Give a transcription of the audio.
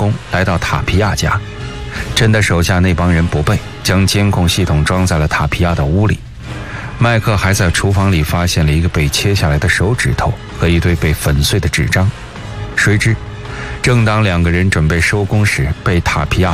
工来到塔皮亚家，趁他手下那帮人不备，将监控系统装在了塔皮亚的屋里。麦克还在厨房里发现了一个被切下来的手指头和一堆被粉碎的纸张。谁知正当两个人准备收工时，被塔皮亚